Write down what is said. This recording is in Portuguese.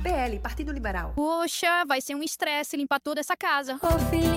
PL, Partido Liberal. Poxa, vai ser um estresse limpar toda essa casa.